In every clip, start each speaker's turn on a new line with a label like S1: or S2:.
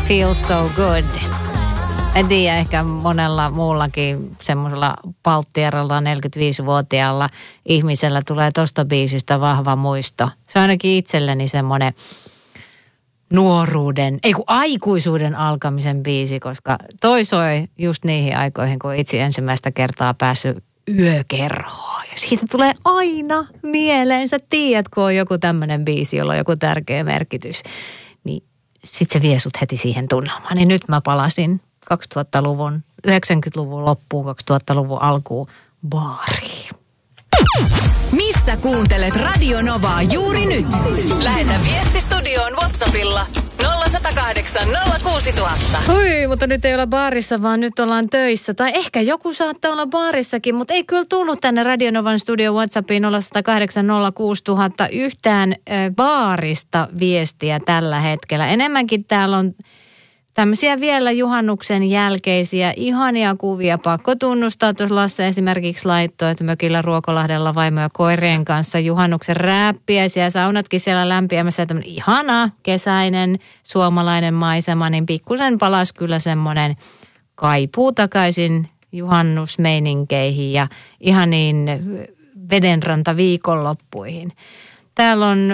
S1: Feels so good. En tiedä, ehkä monella muullakin semmoisella palttieralla 45-vuotiaalla ihmisellä tulee tosta biisistä vahva muisto. Se on ainakin itselleni semmoinen aikuisuuden alkamisen biisi, koska toi soi just niihin aikoihin, kun itse ensimmäistä kertaa päässyt yökerhoon. Ja siitä tulee aina mieleen. Sä tiedät, kun on joku tämmöinen biisi, jolla on joku tärkeä merkitys. Niin sit se vie sut heti siihen tunnelmaan. Niin nyt mä palasin 2000-luvun, 90-luvun loppuun, 2000-luvun alkuun baariin.
S2: Missä kuuntelet Radio Novaa juuri nyt? Lähetä viesti studioon WhatsAppilla 0108 06000.
S1: Hui, mutta nyt ei olla baarissa, vaan nyt ollaan töissä. Tai ehkä joku saattaa olla baarissakin, mutta ei kyllä tullut tänne Radio Novan studio WhatsAppiin 0108 06000 yhtään baarista viestiä tällä hetkellä. Enemmänkin täällä on tämmöisiä vielä juhannuksen jälkeisiä ihania kuvia. Pakko tunnustaa, tuossa Lasse esimerkiksi laittoi, että mökillä Ruokolahdella vaimo ja koirien kanssa juhannuksen rääppiäisiä. Saunatkin siellä lämpiämässä. Tämmöinen ihana kesäinen suomalainen maisema, niin pikkusen palasi kyllä semmoinen kaipuu takaisin juhannusmeininkeihin ja ihaniin vedenranta viikonloppuihin. Täällä on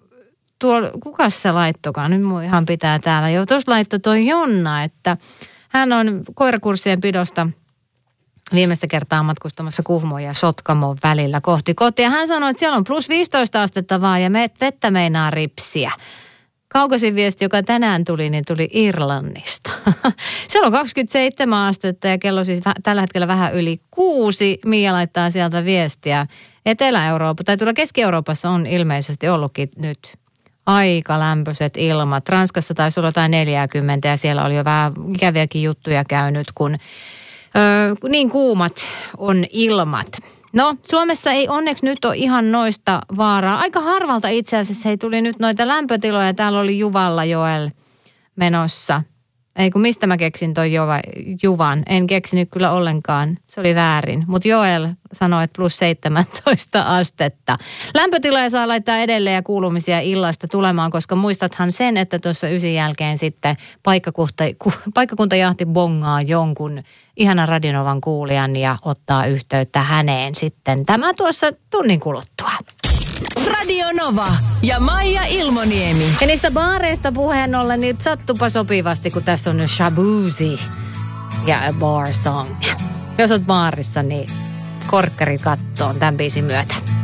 S1: kukas se laittokaan? Nyt mun ihan pitää täällä jo. Tuossa laittoi toi Jonna, että hän on koirakurssien pidosta viimeistä kertaa matkustamassa Kuhmon ja Sotkamon välillä kohti kotia. Hän sanoi, että siellä on plus 15 astetta vaan ja vettä meinaa ripsiä. Kaukaisin viesti, joka tänään tuli, niin tuli Irlannista. Siellä on 27 astetta ja kello siis tällä hetkellä vähän yli 6. Mia laittaa sieltä viestiä. Etelä-Eurooppa tai tuolla Keski-Euroopassa on ilmeisesti ollutkin nyt aika lämpöiset ilmat. Ranskassa taisi olla jotain 40 ja siellä oli jo vähän ikäviäkin juttuja käynyt, kun niin kuumat on ilmat. No, Suomessa ei onneksi nyt ole ihan noista vaaraa. Aika harvalta itse asiassa ei tuli nyt noita lämpötiloja. Täällä oli Juvalla Joel menossa. Ei kun mistä mä keksin toi Juvan. En keksinyt kyllä ollenkaan. Se oli väärin. Mutta Joel sanoi, että plus 17 astetta. Lämpötiloja saa laittaa edelleen ja kuulumisia illasta tulemaan, koska muistathan sen, että tuossa 9 jälkeen sitten paikkakuntajahti bongaa jonkun ihanan Radio Novan kuulijan ja ottaa yhteyttä häneen sitten. Tämä tuossa tunnin kuluttua.
S2: Radio Nova ja Maija Ilmoniemi.
S1: Ja niistä baareista puheen ollen, niin sattupa sopivasti, kun tässä on nyt Shabuzi ja A Bar Song. Jos oot baarissa, niin korkkari kattoon tämän biisin myötä.